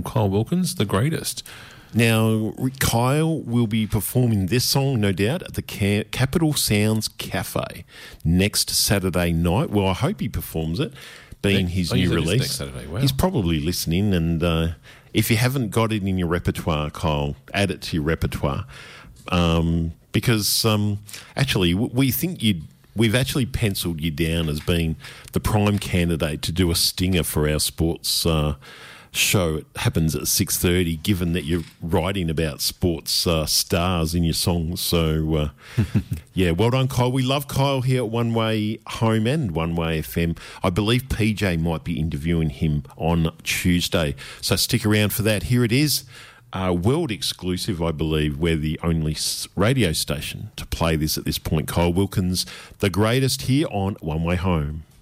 from Kyle Wilkins, The Greatest. Now, Kyle will be performing this song, no doubt, at the Capital Sounds Cafe next Saturday night. Well, I hope he performs it, being his new release. Next Saturday. Wow. He's probably listening, and if you haven't got it in your repertoire, Kyle, add it to your repertoire. Because actually, we think we've actually penciled you down as being the prime candidate to do a stinger for our sports show. It happens at 6:30, given that you're writing about sports stars in your songs. So, yeah, well done, Kyle. We love Kyle here at One Way Home and One Way FM. I believe PJ might be interviewing him on Tuesday. So stick around for that. Here it is. World exclusive, I believe. We're the only radio station to play this at this point. Kyle Wilkins, The Greatest, here on One Way Home.